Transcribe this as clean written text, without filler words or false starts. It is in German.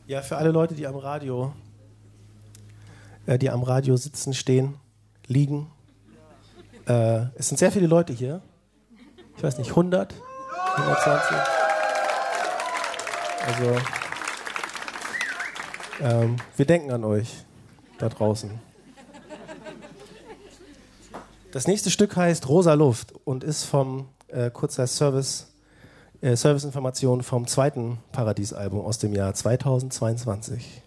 Ja, für alle Leute, die am Radio sitzen, stehen, liegen. Es sind sehr viele Leute hier. Ich weiß nicht, 100, 120. Also, wir denken an euch da draußen. Das nächste Stück heißt Rosa Luft und ist vom kurzer Serviceinformation vom zweiten Paradies-Album aus dem Jahr 2022.